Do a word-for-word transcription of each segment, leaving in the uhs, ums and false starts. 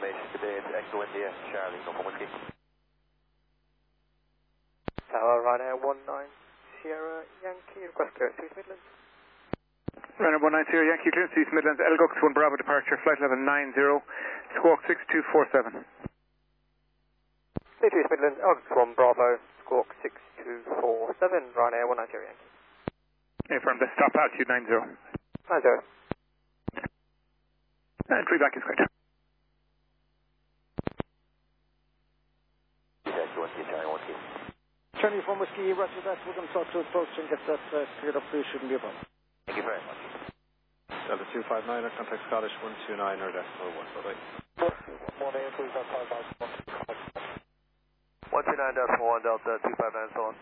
information today. It's Echo India, Charlie, November Whiskey. Tower, Ryanair one nine Sierra Yankee, request clearance to East Midlands. Ryanair one nine Sierra Yankee, clearance to East Midlands, Elgux one Bravo departure, flight level nine zero, squawk six two four seven. Clear to East Midlands, Elgux one Bravo, squawk six two four seven, Ryanair one nine Sierra Yankee. Affirm, the stop altitude nine zero. nine zero. And three back is correct. Echo India, Charlie, one Whiskey. Charlie from Whiskey, Roger that, we're going to talk to approach and get that uh, cleared up for you, shouldn't be a problem. Thank you very much. Delta two five nine, contact Scottish one two nine or decimal one, bye bye. one two nine decimal one, Delta two five nine, so on.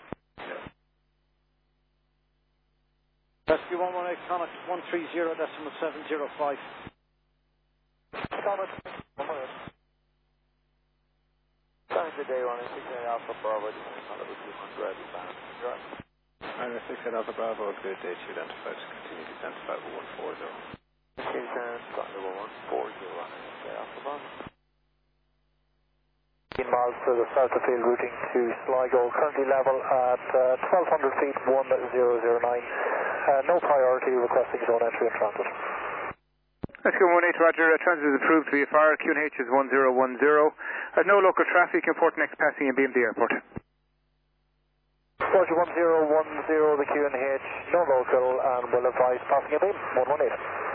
Rescue one one eight, contact one three zero decimal seven zero five. Comment. Time today, running six eight Alpha Bravo, level two hundred, bound. You're right. Ryanair six eight Alpha Bravo, good day to identify, continue descent to five one four zero. Okay, descent, got level one four zero, running six eight Alpha Bravo. fifteen miles to the south of field, routing to Sligo, currently level at uh, twelve hundred feet, one zero zero nine. Uh, no priority, requesting zone entry and transit. Let's go one eight, Roger. Uh, transit is approved via fire. Q N H is one zero one zero. Uh, no local traffic. Important next passing and B M D airport. Roger one zero one zero, the Q N H, no local, and will advise passing a beam, one one eight.